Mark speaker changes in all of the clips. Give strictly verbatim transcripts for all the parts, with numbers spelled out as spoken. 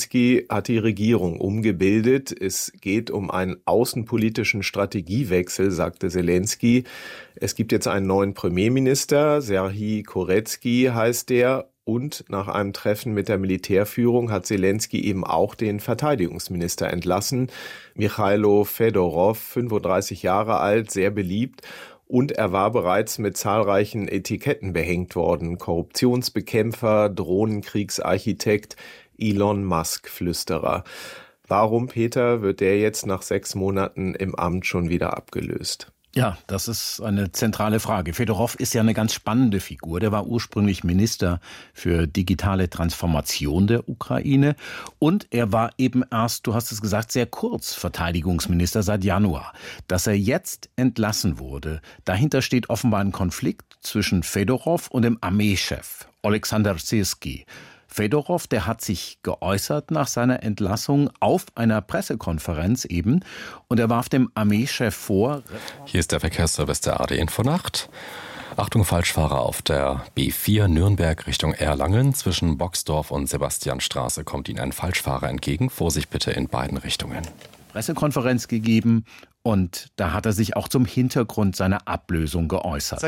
Speaker 1: Zelensky hat die Regierung umgebildet. Es geht um einen außenpolitischen Strategiewechsel, sagte Zelensky. Es gibt jetzt einen neuen Premierminister, Serhii Koretsky heißt der. Und nach einem Treffen mit der Militärführung hat Zelensky eben auch den Verteidigungsminister entlassen. Michailo Fedorov, fünfunddreißig Jahre alt, sehr beliebt. Und er war bereits mit zahlreichen Etiketten behängt worden. Korruptionsbekämpfer, Drohnenkriegsarchitekt, Elon Musk-Flüsterer. Warum, Peter, wird der jetzt nach sechs Monaten im Amt schon wieder abgelöst?
Speaker 2: Ja, das ist eine zentrale Frage. Fedorov ist ja eine ganz spannende Figur. Der war ursprünglich Minister für digitale Transformation der Ukraine und er war eben erst, du hast es gesagt, sehr kurz Verteidigungsminister seit Januar. Dass er jetzt entlassen wurde, dahinter steht offenbar ein Konflikt zwischen Fedorov und dem Armeechef Oleksandr Syrskyi. Fedorov, der hat sich geäußert nach seiner Entlassung auf einer Pressekonferenz eben und er warf dem Armeechef vor.
Speaker 3: Hier ist der Verkehrsservice der A D Infonacht. Achtung, Falschfahrer auf der B vier Nürnberg Richtung Erlangen. Zwischen Boxdorf und Sebastianstraße kommt Ihnen ein Falschfahrer entgegen. Vorsicht bitte in beiden Richtungen.
Speaker 2: Pressekonferenz gegeben und da hat er sich auch zum Hintergrund seiner Ablösung geäußert.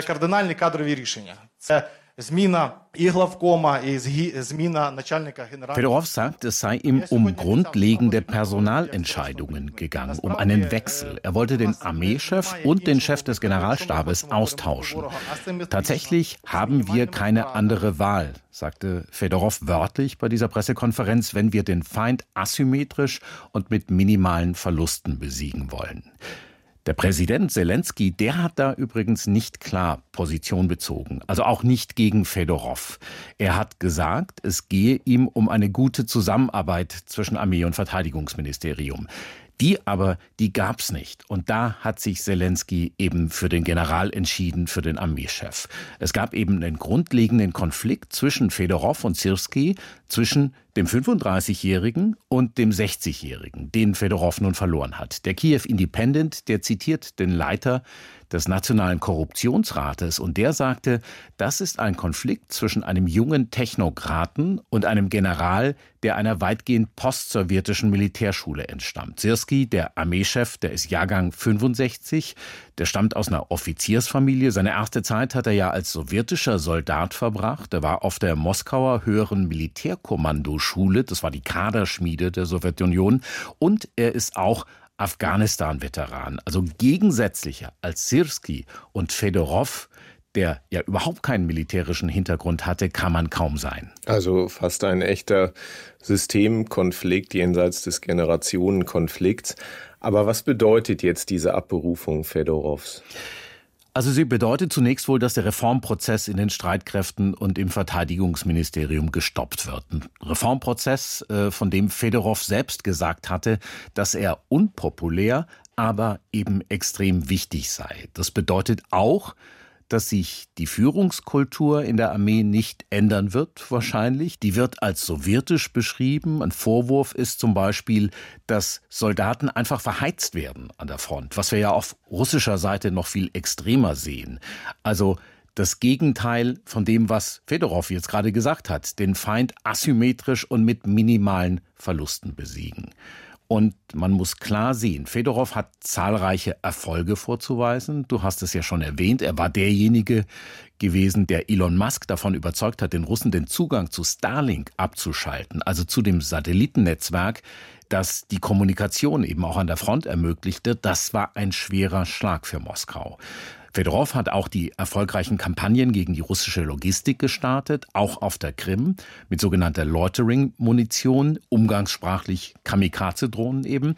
Speaker 2: Fedorov sagt, es sei ihm um grundlegende Personalentscheidungen gegangen, um einen Wechsel. Er wollte den Armeechef und den Chef des Generalstabes austauschen. Tatsächlich haben wir keine andere Wahl, sagte Fedorov wörtlich bei dieser Pressekonferenz, wenn wir den Feind asymmetrisch und mit minimalen Verlusten besiegen wollen. Der Präsident Zelensky, der hat da übrigens nicht klar Position bezogen, also auch nicht gegen Fedorov. Er hat gesagt, es gehe ihm um eine gute Zusammenarbeit zwischen Armee und Verteidigungsministerium. Die aber, die gab's nicht. Und da hat sich Zelensky eben für den General entschieden, für den Armeechef. Es gab eben einen grundlegenden Konflikt zwischen Fedorov und Syrskyi, zwischen dem fünfunddreißigjährigen und dem sechzigjährigen, den Fedorov nun verloren hat. Der Kiew Independent, der zitiert den Leiter des Nationalen Korruptionsrates und der sagte, das ist ein Konflikt zwischen einem jungen Technokraten und einem General, der einer weitgehend postsowjetischen Militärschule entstammt. Syrskyi, der Armeechef, der ist Jahrgang fünfundsechzig, der stammt aus einer Offiziersfamilie. Seine erste Zeit hat er ja als sowjetischer Soldat verbracht. Er war auf der Moskauer höheren Militärkommandoschule, das war die Kaderschmiede der Sowjetunion und er ist auch Afghanistan-Veteran, also gegensätzlicher als Syrskyi und Fedorov, der ja überhaupt keinen militärischen Hintergrund hatte, kann man kaum sein.
Speaker 1: Also fast ein echter Systemkonflikt jenseits des Generationenkonflikts. Aber was bedeutet jetzt diese Abberufung Fedorovs?
Speaker 2: Also sie bedeutet zunächst wohl, dass der Reformprozess in den Streitkräften und im Verteidigungsministerium gestoppt wird. Ein Reformprozess, von dem Fedorov selbst gesagt hatte, dass er unpopulär, aber eben extrem wichtig sei. Das bedeutet auch, dass sich die Führungskultur in der Armee nicht ändern wird, wahrscheinlich. Die wird als sowjetisch beschrieben. Ein Vorwurf ist zum Beispiel, dass Soldaten einfach verheizt werden an der Front, was wir ja auf russischer Seite noch viel extremer sehen. Also das Gegenteil von dem, was Fedorov jetzt gerade gesagt hat, den Feind asymmetrisch und mit minimalen Verlusten besiegen. Und man muss klar sehen, Fedorov hat zahlreiche Erfolge vorzuweisen. Du hast es ja schon erwähnt, er war derjenige gewesen, der Elon Musk davon überzeugt hat, den Russen den Zugang zu Starlink abzuschalten, also zu dem Satellitennetzwerk, das die Kommunikation eben auch an der Front ermöglichte. Das war ein schwerer Schlag für Moskau. Fedorov hat auch die erfolgreichen Kampagnen gegen die russische Logistik gestartet, auch auf der Krim, mit sogenannter Loitering-Munition, umgangssprachlich Kamikaze-Drohnen eben.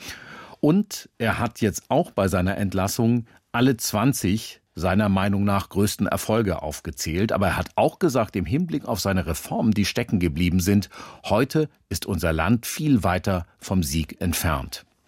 Speaker 2: Und er hat jetzt auch bei seiner Entlassung alle zwanzig seiner Meinung nach größten Erfolge aufgezählt. Aber er hat auch gesagt, im Hinblick auf seine Reformen, die stecken geblieben sind, heute ist unser Land viel weiter vom Sieg entfernt.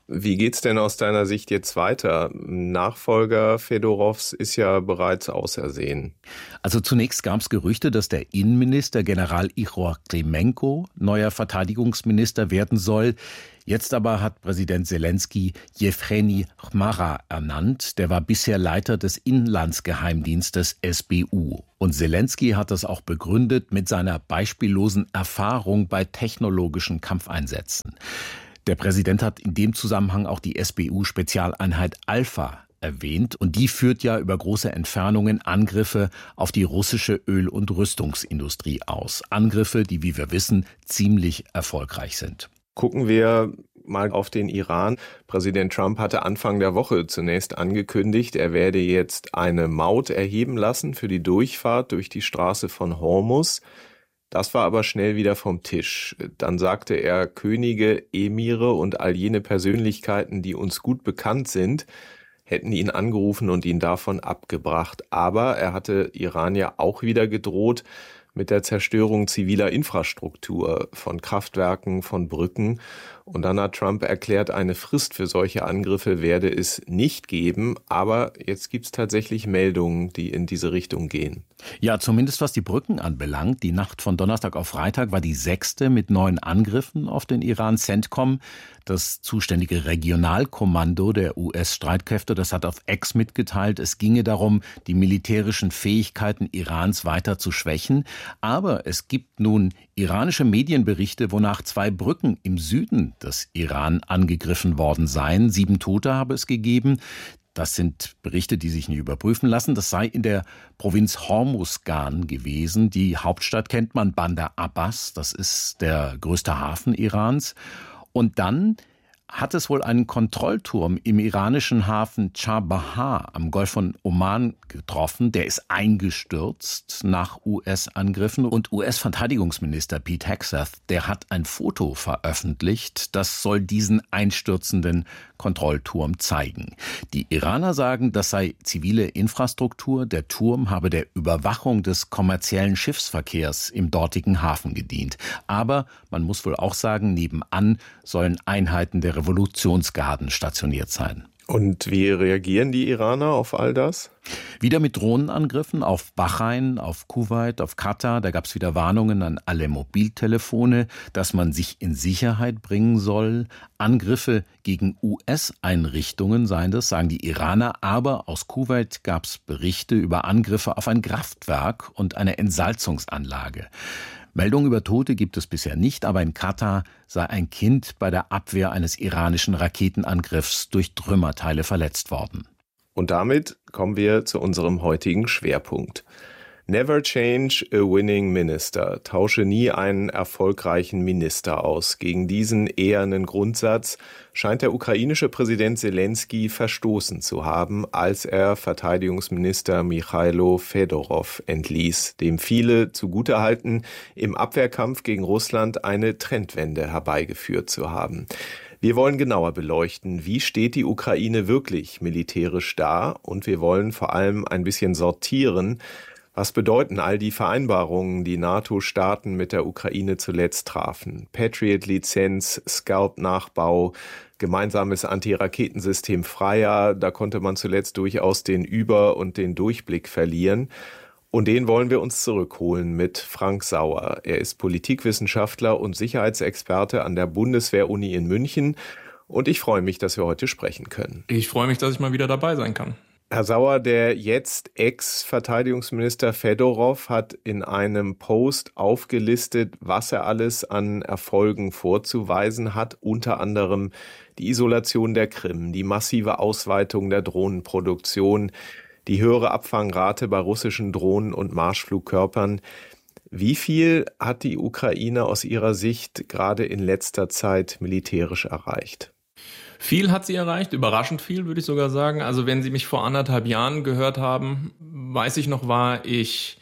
Speaker 1: Wie geht's denn aus deiner Sicht jetzt weiter? Nachfolger Fedorovs ist ja bereits ausersehen.
Speaker 2: Also zunächst gab es Gerüchte, dass der Innenminister General Ihor Klimenko neuer Verteidigungsminister werden soll. Jetzt aber hat Präsident Selenskyj Jewgeni Chmara ernannt. Der war bisher Leiter des Inlandsgeheimdienstes S B U. Und Selenskyj hat das auch begründet mit seiner beispiellosen Erfahrung bei technologischen Kampfeinsätzen. Der Präsident hat in dem Zusammenhang auch die S B U-Spezialeinheit Alpha erwähnt. Und die führt ja über große Entfernungen Angriffe auf die russische Öl- und Rüstungsindustrie aus. Angriffe, die, wie wir wissen, ziemlich erfolgreich sind.
Speaker 1: Gucken wir mal auf den Iran. Präsident Trump hatte Anfang der Woche zunächst angekündigt, er werde jetzt eine Maut erheben lassen für die Durchfahrt durch die Straße von Hormuz. Das war aber schnell wieder vom Tisch. Dann sagte er, Könige, Emire und all jene Persönlichkeiten, die uns gut bekannt sind, hätten ihn angerufen und ihn davon abgebracht. Aber er hatte Iran ja auch wieder gedroht mit der Zerstörung ziviler Infrastruktur, von Kraftwerken, von Brücken. Und dann hat Trump erklärt, eine Frist für solche Angriffe werde es nicht geben. Aber jetzt gibt es tatsächlich Meldungen, die in diese Richtung gehen.
Speaker 2: Ja, zumindest was die Brücken anbelangt. Die Nacht von Donnerstag auf Freitag war die sechste mit neun Angriffen auf den Iran. CENTCOM, das zuständige Regionalkommando der U S-Streitkräfte, das hat auf X mitgeteilt, es ginge darum, die militärischen Fähigkeiten Irans weiter zu schwächen. Aber es gibt nun iranische Medienberichte, wonach zwei Brücken im Süden des Iran angegriffen worden seien. Sieben Tote habe es gegeben. Das sind Berichte, die sich nicht überprüfen lassen. Das sei in der Provinz Hormuzgan gewesen. Die Hauptstadt kennt man, Bandar Abbas. Das ist der größte Hafen Irans. Und dann hat es wohl einen Kontrollturm im iranischen Hafen Chabahar am Golf von Oman getroffen. Der ist eingestürzt nach U S-Angriffen. Und U S-Verteidigungsminister Pete Hegseth, der hat ein Foto veröffentlicht. Das soll diesen einstürzenden Kontrollturm zeigen. Die Iraner sagen, das sei zivile Infrastruktur. Der Turm habe der Überwachung des kommerziellen Schiffsverkehrs im dortigen Hafen gedient. Aber man muss wohl auch sagen, nebenan sollen Einheiten der Revolutionsgarden stationiert sein.
Speaker 1: Und wie reagieren die Iraner auf all das?
Speaker 2: Wieder mit Drohnenangriffen auf Bahrain, auf Kuwait, auf Katar. Da gab es wieder Warnungen an alle Mobiltelefone, dass man sich in Sicherheit bringen soll. Angriffe gegen U S-Einrichtungen seien das, sagen die Iraner. Aber aus Kuwait gab es Berichte über Angriffe auf ein Kraftwerk und eine Entsalzungsanlage. Meldungen über Tote gibt es bisher nicht, aber in Katar sei ein Kind bei der Abwehr eines iranischen Raketenangriffs durch Trümmerteile verletzt worden.
Speaker 1: Und damit kommen wir zu unserem heutigen Schwerpunkt. Never change a winning minister. Tausche nie einen erfolgreichen Minister aus. Gegen diesen ehernen Grundsatz scheint der ukrainische Präsident Selenskyj verstoßen zu haben, als er Verteidigungsminister Michailo Fedorov entließ, dem viele zugutehalten, im Abwehrkampf gegen Russland eine Trendwende herbeigeführt zu haben. Wir wollen genauer beleuchten, wie steht die Ukraine wirklich militärisch da, und wir wollen vor allem ein bisschen sortieren, was bedeuten all die Vereinbarungen, die NATO-Staaten mit der Ukraine zuletzt trafen? Patriot-Lizenz, Scalp-Nachbau, gemeinsames Antiraketensystem Freya, da konnte man zuletzt durchaus den Über- und den Durchblick verlieren. Und den wollen wir uns zurückholen mit Frank Sauer. Er ist Politikwissenschaftler und Sicherheitsexperte an der Bundeswehr-Uni in München. Und ich freue mich, dass wir heute sprechen können.
Speaker 4: Ich freue mich, dass ich mal wieder dabei sein kann.
Speaker 1: Herr Sauer, der jetzt Ex-Verteidigungsminister Fedorov hat in einem Post aufgelistet, was er alles an Erfolgen vorzuweisen hat, unter anderem die Isolation der Krim, die massive Ausweitung der Drohnenproduktion, die höhere Abfangrate bei russischen Drohnen und Marschflugkörpern. Wie viel hat die Ukraine aus Ihrer Sicht gerade in letzter Zeit militärisch erreicht?
Speaker 4: Viel hat sie erreicht, überraschend viel, würde ich sogar sagen. Also wenn Sie mich vor anderthalb Jahren gehört haben, weiß ich noch, war ich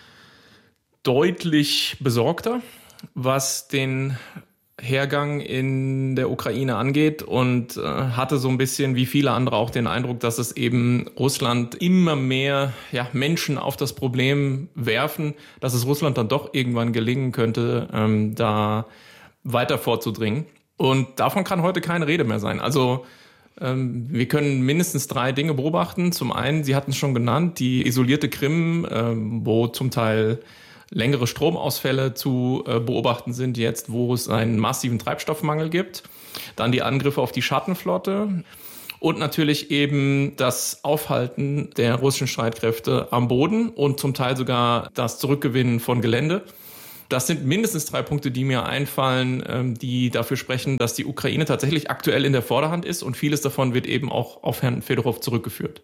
Speaker 4: deutlich besorgter, was den Hergang in der Ukraine angeht, und äh, hatte so ein bisschen wie viele andere auch den Eindruck, dass es eben Russland immer mehr ja, Menschen auf das Problem werfen, dass es Russland dann doch irgendwann gelingen könnte, ähm, da weiter vorzudringen. Und davon kann heute keine Rede mehr sein. Also ähm, wir können mindestens drei Dinge beobachten. Zum einen, Sie hatten es schon genannt, die isolierte Krim, ähm, wo zum Teil längere Stromausfälle zu äh, beobachten sind jetzt, wo es einen massiven Treibstoffmangel gibt. Dann die Angriffe auf die Schattenflotte und natürlich eben das Aufhalten der russischen Streitkräfte am Boden und zum Teil sogar das Zurückgewinnen von Gelände. Das sind mindestens drei Punkte, die mir einfallen, ähm, die dafür sprechen, dass die Ukraine tatsächlich aktuell in der Vorderhand ist und vieles davon wird eben auch auf Herrn Fedorov zurückgeführt.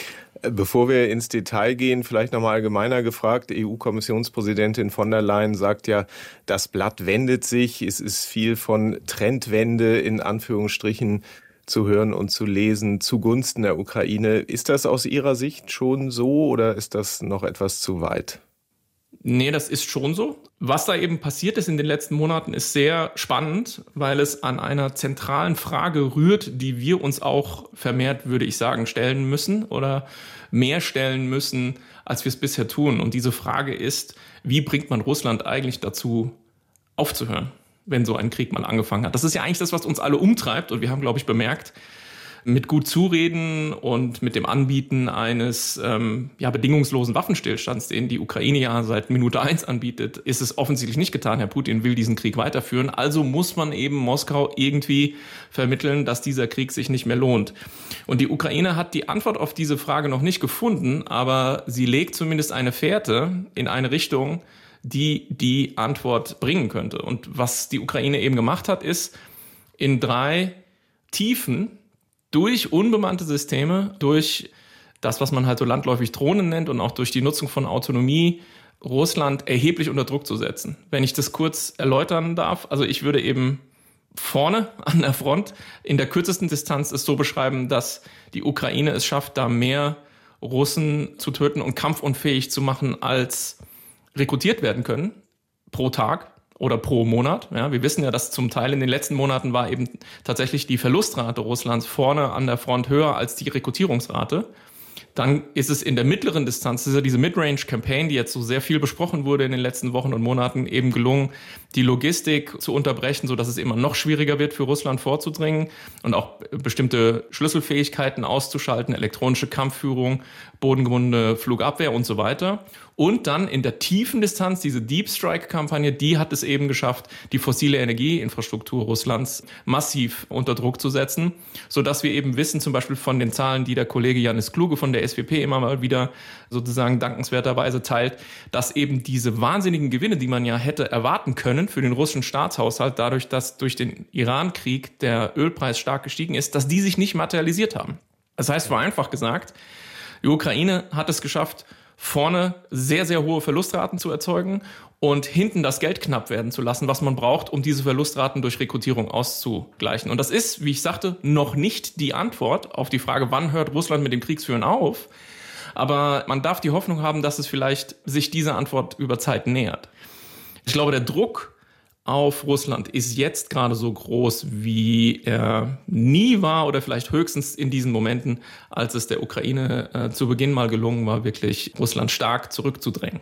Speaker 1: Bevor wir ins Detail gehen, vielleicht nochmal allgemeiner gefragt. E U-Kommissionspräsidentin von der Leyen sagt ja, das Blatt wendet sich. Es ist viel von Trendwende in Anführungsstrichen zu hören und zu lesen zugunsten der Ukraine. Ist das aus Ihrer Sicht schon so oder ist das noch etwas zu weit?
Speaker 4: Nee, das ist schon so. Was da eben passiert ist in den letzten Monaten, ist sehr spannend, weil es an einer zentralen Frage rührt, die wir uns auch vermehrt, würde ich sagen, stellen müssen oder mehr stellen müssen, als wir es bisher tun. Und diese Frage ist, wie bringt man Russland eigentlich dazu, aufzuhören, wenn so ein Krieg mal angefangen hat? Das ist ja eigentlich das, was uns alle umtreibt. Und wir haben, glaube ich, bemerkt, mit gut Zureden und mit dem Anbieten eines ähm, ja, bedingungslosen Waffenstillstands, den die Ukraine ja seit Minute eins anbietet, ist es offensichtlich nicht getan. Herr Putin will diesen Krieg weiterführen. Also muss man eben Moskau irgendwie vermitteln, dass dieser Krieg sich nicht mehr lohnt. Und die Ukraine hat die Antwort auf diese Frage noch nicht gefunden, aber sie legt zumindest eine Fährte in eine Richtung, die die Antwort bringen könnte. Und was die Ukraine eben gemacht hat, ist in drei Tiefen durch unbemannte Systeme, durch das, was man halt so landläufig Drohnen nennt und auch durch die Nutzung von Autonomie, Russland erheblich unter Druck zu setzen. Wenn ich das kurz erläutern darf, also ich würde eben vorne an der Front in der kürzesten Distanz es so beschreiben, dass die Ukraine es schafft, da mehr Russen zu töten und kampfunfähig zu machen, als rekrutiert werden können pro Tag oder pro Monat. Ja, wir wissen ja, dass zum Teil in den letzten Monaten war eben tatsächlich die Verlustrate Russlands vorne an der Front höher als die Rekrutierungsrate. Dann ist es in der mittleren Distanz, das ist ja diese Midrange-Campaign, die jetzt so sehr viel besprochen wurde in den letzten Wochen und Monaten, eben gelungen, die Logistik zu unterbrechen, sodass es immer noch schwieriger wird, für Russland vorzudringen und auch bestimmte Schlüsselfähigkeiten auszuschalten, elektronische Kampfführung, bodengebundene Flugabwehr und so weiter. Und dann in der tiefen Distanz, diese Deep Strike-Kampagne, die hat es eben geschafft, die fossile Energieinfrastruktur Russlands massiv unter Druck zu setzen, sodass wir eben wissen, zum Beispiel von den Zahlen, die der Kollege Janis Kluge von der S V P immer mal wieder sozusagen dankenswerterweise teilt, dass eben diese wahnsinnigen Gewinne, die man ja hätte erwarten können für den russischen Staatshaushalt, dadurch, dass durch den Iran-Krieg der Ölpreis stark gestiegen ist, dass die sich nicht materialisiert haben. Das heißt, vereinfacht gesagt, die Ukraine hat es geschafft, vorne sehr, sehr hohe Verlustraten zu erzeugen und hinten das Geld knapp werden zu lassen, was man braucht, um diese Verlustraten durch Rekrutierung auszugleichen. Und das ist, wie ich sagte, noch nicht die Antwort auf die Frage, wann hört Russland mit dem Kriegsführen auf. Aber man darf die Hoffnung haben, dass es vielleicht sich dieser Antwort über Zeit nähert. Ich glaube, der Druck auf Russland ist jetzt gerade so groß, wie er nie war oder vielleicht höchstens in diesen Momenten, als es der Ukraine äh, zu Beginn mal gelungen war, wirklich Russland stark zurückzudrängen.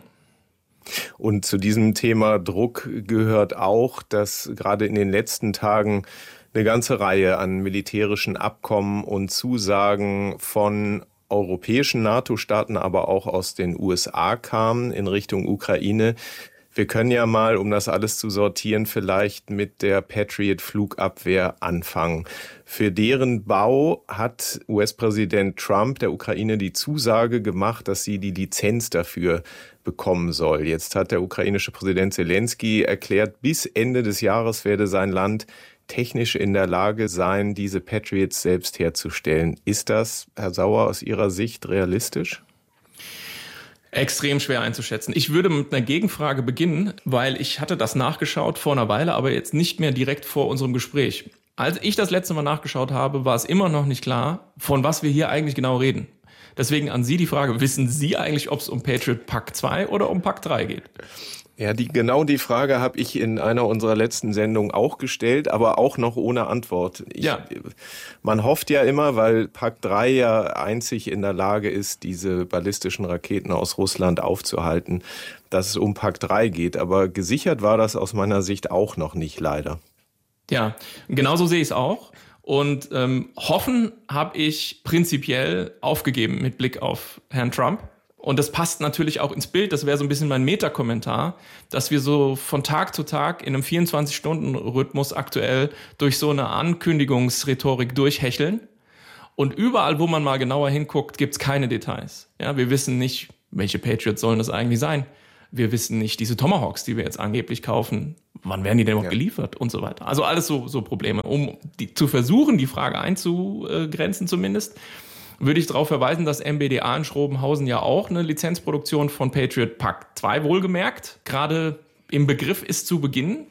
Speaker 1: Und zu diesem Thema Druck gehört auch, dass gerade in den letzten Tagen eine ganze Reihe an militärischen Abkommen und Zusagen von europäischen NATO-Staaten, aber auch aus den U S A kamen in Richtung Ukraine. Wir können ja mal, um das alles zu sortieren, vielleicht mit der Patriot-Flugabwehr anfangen. Für deren Bau hat U S-Präsident Trump der Ukraine die Zusage gemacht, dass sie die Lizenz dafür bekommen soll. Jetzt hat der ukrainische Präsident Zelensky erklärt, bis Ende des Jahres werde sein Land technisch in der Lage sein, diese Patriots selbst herzustellen. Ist das, Herr Sauer, aus Ihrer Sicht realistisch?
Speaker 4: Extrem schwer einzuschätzen. Ich würde mit einer Gegenfrage beginnen, weil ich hatte das nachgeschaut vor einer Weile, aber jetzt nicht mehr direkt vor unserem Gespräch. Als ich das letzte Mal nachgeschaut habe, war es immer noch nicht klar, von was wir hier eigentlich genau reden. Deswegen an Sie die Frage, wissen Sie eigentlich, ob es um Patriot Pack zwei oder um Pack drei geht?
Speaker 1: Ja, die, genau die Frage habe ich in einer unserer letzten Sendungen auch gestellt, aber auch noch ohne Antwort. Ich,
Speaker 4: ja.
Speaker 1: Man hofft ja immer, weil Pack drei ja einzig in der Lage ist, diese ballistischen Raketen aus Russland aufzuhalten, dass es um Pack drei geht. Aber gesichert war das aus meiner Sicht auch noch nicht, leider.
Speaker 4: Ja, genauso sehe ich es auch. Und ähm, hoffen habe ich prinzipiell aufgegeben mit Blick auf Herrn Trump. Und das passt natürlich auch ins Bild, das wäre so ein bisschen mein Meta-Kommentar, dass wir so von Tag zu Tag in einem vierundzwanzig-Stunden-Rhythmus aktuell durch so eine Ankündigungsrhetorik durchhecheln. Und überall, wo man mal genauer hinguckt, gibt's keine Details. Ja, wir wissen nicht, welche Patriots sollen das eigentlich sein. Wir wissen nicht, diese Tomahawks, die wir jetzt angeblich kaufen, wann werden die denn noch ja. geliefert und so weiter. Also alles so, so Probleme. Um die, zu versuchen, die Frage einzugrenzen zumindest, würde ich darauf verweisen, dass M B D A in Schrobenhausen ja auch eine Lizenzproduktion von Patriot Pack zwei wohlgemerkt gerade im Begriff ist zu beginnen.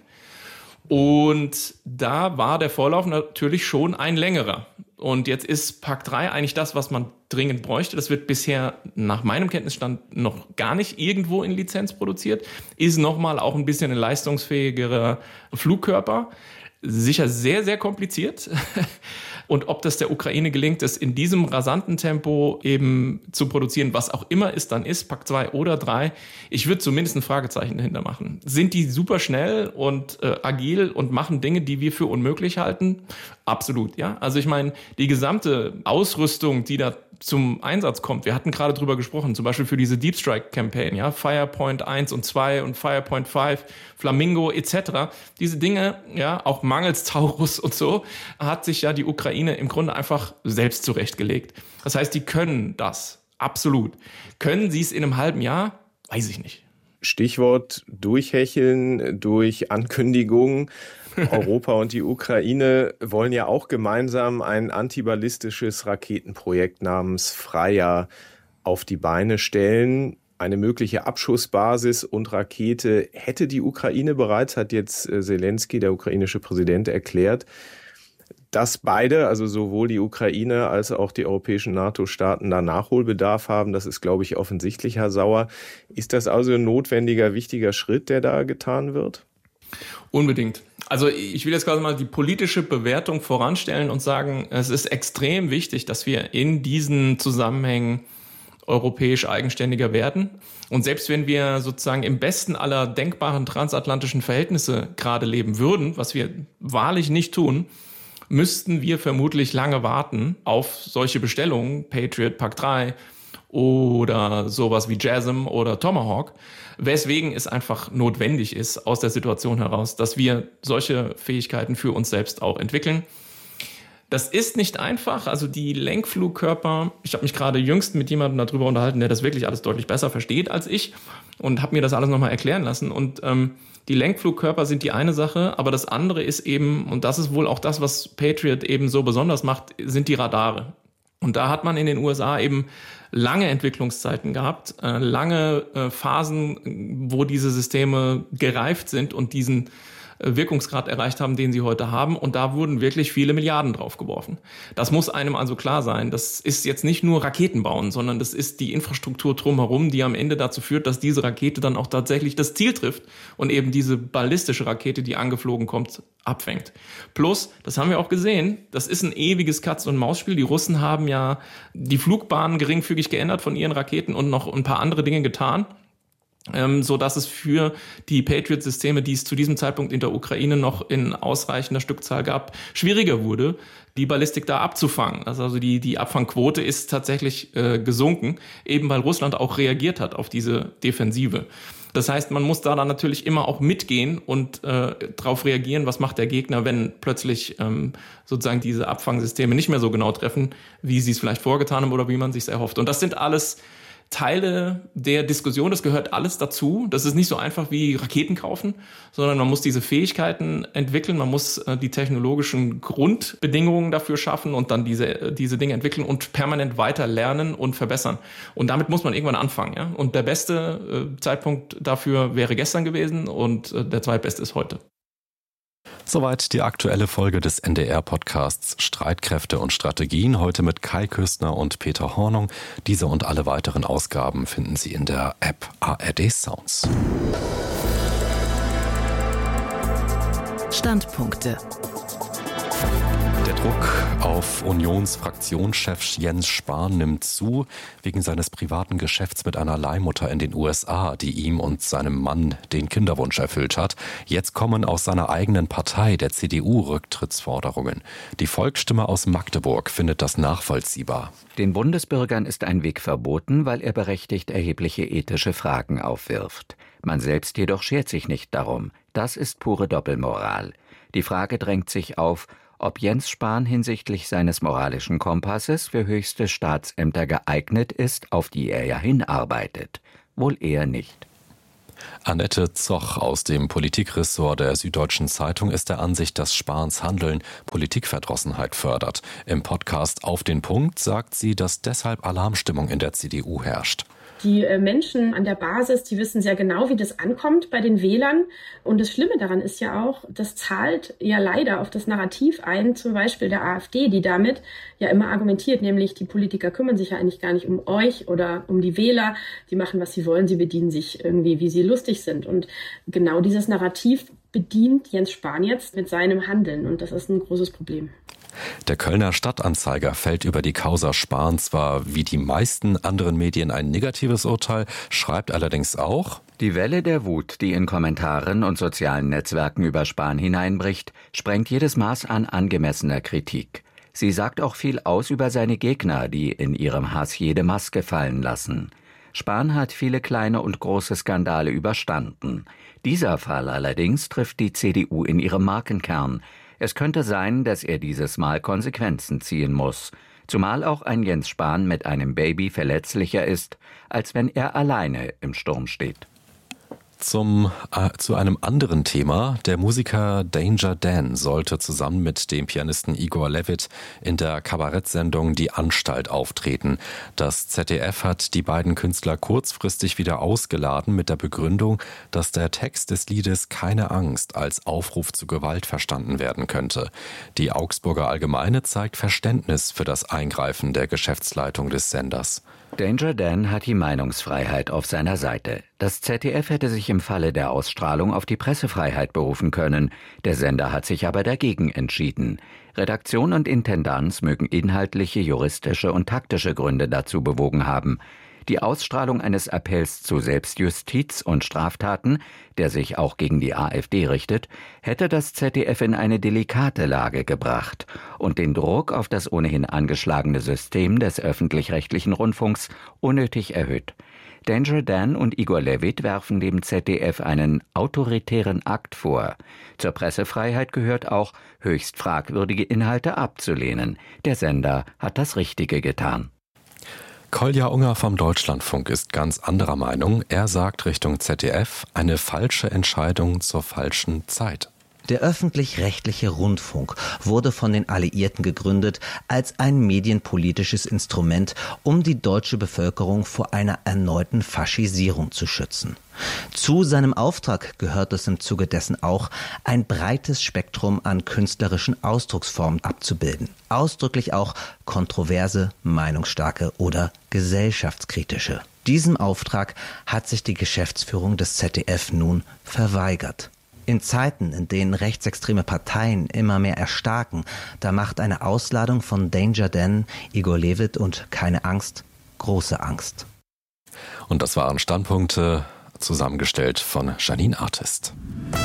Speaker 4: Und da war der Vorlauf natürlich schon ein längerer. Und jetzt ist Pack drei eigentlich das, was man dringend bräuchte. Das wird bisher nach meinem Kenntnisstand noch gar nicht irgendwo in Lizenz produziert. Ist nochmal auch ein bisschen ein leistungsfähigerer Flugkörper. Sicher sehr, sehr kompliziert. Und ob das der Ukraine gelingt, es in diesem rasanten Tempo eben zu produzieren, was auch immer es dann ist, Pack zwei oder drei, ich würde zumindest ein Fragezeichen dahinter machen. Sind die super schnell und äh, agil und machen Dinge, die wir für unmöglich halten? Absolut, ja. Also ich meine, die gesamte Ausrüstung, die da zum Einsatz kommt. Wir hatten gerade drüber gesprochen, zum Beispiel für diese Deep Strike Campaign, ja, Firepoint eins und zwei und Firepoint fünf, Flamingo et cetera. Diese Dinge, ja, auch mangels Taurus und so, hat sich ja die Ukraine im Grunde einfach selbst zurechtgelegt. Das heißt, die können das, absolut. Können sie es in einem halben Jahr? Weiß ich nicht.
Speaker 1: Stichwort durchhecheln, durch Ankündigungen. Europa und die Ukraine wollen ja auch gemeinsam ein antiballistisches Raketenprojekt namens Freya auf die Beine stellen. Eine mögliche Abschussbasis und Rakete hätte die Ukraine bereits, hat jetzt Zelensky, der ukrainische Präsident, erklärt. Dass beide, also sowohl die Ukraine als auch die europäischen NATO-Staaten, da Nachholbedarf haben, das ist, glaube ich, offensichtlich, Herr Sauer. Ist das also ein notwendiger, wichtiger Schritt, der da getan wird?
Speaker 4: Unbedingt. Also ich will jetzt quasi mal die politische Bewertung voranstellen und sagen, es ist extrem wichtig, dass wir in diesen Zusammenhängen europäisch eigenständiger werden. Und selbst wenn wir sozusagen im besten aller denkbaren transatlantischen Verhältnisse gerade leben würden, was wir wahrlich nicht tun, müssten wir vermutlich lange warten auf solche Bestellungen, Patriot, Pack drei oder sowas wie JASSM oder Tomahawk, weswegen es einfach notwendig ist aus der Situation heraus, dass wir solche Fähigkeiten für uns selbst auch entwickeln. Das ist nicht einfach, also die Lenkflugkörper, ich habe mich gerade jüngst mit jemandem darüber unterhalten, der das wirklich alles deutlich besser versteht als ich und habe mir das alles nochmal erklären lassen und ähm, die Lenkflugkörper sind die eine Sache, aber das andere ist eben, und das ist wohl auch das, was Patriot eben so besonders macht, sind die Radare. Und da hat man in den U S A eben lange Entwicklungszeiten gehabt, äh, lange äh, Phasen, wo diese Systeme gereift sind und diesen äh, Wirkungsgrad erreicht haben, den sie heute haben. Und da wurden wirklich viele Milliarden drauf geworfen. Das muss einem also klar sein. Das ist jetzt nicht nur Raketen bauen, sondern das ist die Infrastruktur drumherum, die am Ende dazu führt, dass diese Rakete dann auch tatsächlich das Ziel trifft und eben diese ballistische Rakete, die angeflogen kommt, abfängt. Plus, das haben wir auch gesehen, das ist ein ewiges Katz-und-Maus-Spiel. Die Russen haben ja die Flugbahnen geringfügig geändert von ihren Raketen und noch ein paar andere Dinge getan, ähm, so dass es für die Patriot-Systeme, die es zu diesem Zeitpunkt in der Ukraine noch in ausreichender Stückzahl gab, schwieriger wurde, die Ballistik da abzufangen. Also, also die, die Abfangquote ist tatsächlich äh, gesunken, eben weil Russland auch reagiert hat auf diese Defensive. Das heißt, man muss da dann natürlich immer auch mitgehen und äh, darauf reagieren, was macht der Gegner, wenn plötzlich ähm, sozusagen diese Abfangsysteme nicht mehr so genau treffen, wie sie es vielleicht vorgetan haben oder wie man sich es erhofft. Und das sind alles Teile der Diskussion, das gehört alles dazu. Das ist nicht so einfach wie Raketen kaufen, sondern man muss diese Fähigkeiten entwickeln, man muss äh, die technologischen Grundbedingungen dafür schaffen und dann diese, diese Dinge entwickeln und permanent weiter lernen und verbessern. Und damit muss man irgendwann anfangen. Ja? Und der beste äh, Zeitpunkt dafür wäre gestern gewesen und äh, der zweitbeste ist heute.
Speaker 3: Soweit die aktuelle Folge des N D R-Podcasts Streitkräfte und Strategien. Heute mit Kai Küstner und Peter Hornung. Diese und alle weiteren Ausgaben finden Sie in der App A R D Sounds.
Speaker 5: Standpunkte.
Speaker 3: Der Druck auf Unionsfraktionschef Jens Spahn nimmt zu, wegen seines privaten Geschäfts mit einer Leihmutter in den U S A, die ihm und seinem Mann den Kinderwunsch erfüllt hat. Jetzt kommen aus seiner eigenen Partei, der C D U, Rücktrittsforderungen. Die Volksstimme aus Magdeburg findet das nachvollziehbar.
Speaker 5: Den Bundesbürgern ist ein Weg verboten, weil er berechtigt erhebliche ethische Fragen aufwirft. Man selbst jedoch schert sich nicht darum. Das ist pure Doppelmoral. Die Frage drängt sich auf, ob Jens Spahn hinsichtlich seines moralischen Kompasses für höchste Staatsämter geeignet ist, auf die er ja hinarbeitet. Wohl eher nicht.
Speaker 3: Annette Zoch aus dem Politikressort der Süddeutschen Zeitung ist der Ansicht, dass Spahns Handeln Politikverdrossenheit fördert. Im Podcast Auf den Punkt sagt sie, dass deshalb Alarmstimmung in der C D U herrscht.
Speaker 6: Die Menschen an der Basis, die wissen sehr genau, wie das ankommt bei den Wählern. Und das Schlimme daran ist ja auch, das zahlt ja leider auf das Narrativ ein, zum Beispiel der AfD, die damit ja immer argumentiert, nämlich die Politiker kümmern sich ja eigentlich gar nicht um euch oder um die Wähler. Die machen, was sie wollen, sie bedienen sich irgendwie, wie sie lustig sind. Und genau dieses Narrativ bedient Jens Spahn jetzt mit seinem Handeln. Und das ist ein großes Problem.
Speaker 3: Der Kölner Stadtanzeiger fällt über die Causa Spahn zwar wie die meisten anderen Medien ein negatives Urteil, schreibt allerdings auch:
Speaker 5: Die Welle der Wut, die in Kommentaren und sozialen Netzwerken über Spahn hineinbricht, sprengt jedes Maß an angemessener Kritik. Sie sagt auch viel aus über seine Gegner, die in ihrem Hass jede Maske fallen lassen. Spahn hat viele kleine und große Skandale überstanden. Dieser Fall allerdings trifft die C D U in ihrem Markenkern. Es könnte sein, dass er dieses Mal Konsequenzen ziehen muss, zumal auch ein Jens Spahn mit einem Baby verletzlicher ist, als wenn er alleine im Sturm steht.
Speaker 3: Zum, äh, zu einem anderen Thema. Der Musiker Danger Dan sollte zusammen mit dem Pianisten Igor Levit in der Kabarettsendung Die Anstalt auftreten. Das Z D F hat die beiden Künstler kurzfristig wieder ausgeladen mit der Begründung, dass der Text des Liedes Keine Angst als Aufruf zu Gewalt verstanden werden könnte. Die Augsburger Allgemeine zeigt Verständnis für das Eingreifen der Geschäftsleitung des Senders.
Speaker 5: Danger Dan hat die Meinungsfreiheit auf seiner Seite. Das Z D F hätte sich im Falle der Ausstrahlung auf die Pressefreiheit berufen können. Der Sender hat sich aber dagegen entschieden. Redaktion und Intendanz mögen inhaltliche, juristische und taktische Gründe dazu bewogen haben. Die Ausstrahlung eines Appells zu Selbstjustiz und Straftaten, der sich auch gegen die AfD richtet, hätte das Z D F in eine delikate Lage gebracht und den Druck auf das ohnehin angeschlagene System des öffentlich-rechtlichen Rundfunks unnötig erhöht. Danger Dan und Igor Levit werfen dem Z D F einen autoritären Akt vor. Zur Pressefreiheit gehört auch, höchst fragwürdige Inhalte abzulehnen. Der Sender hat das Richtige getan.
Speaker 3: Kolja Unger vom Deutschlandfunk ist ganz anderer Meinung. Er sagt Richtung Z D F, eine falsche Entscheidung zur falschen Zeit.
Speaker 7: Der öffentlich-rechtliche Rundfunk wurde von den Alliierten gegründet als ein medienpolitisches Instrument, um die deutsche Bevölkerung vor einer erneuten Faschisierung zu schützen. Zu seinem Auftrag gehört es im Zuge dessen auch, ein breites Spektrum an künstlerischen Ausdrucksformen abzubilden. Ausdrücklich auch kontroverse, meinungsstarke oder gesellschaftskritische. Diesem Auftrag hat sich die Geschäftsführung des Z D F nun verweigert. In Zeiten, in denen rechtsextreme Parteien immer mehr erstarken, da macht eine Ausladung von Danger Dan, Igor Levit und Keine Angst große Angst.
Speaker 3: Und das waren Standpunkte, zusammengestellt von Janine Artist.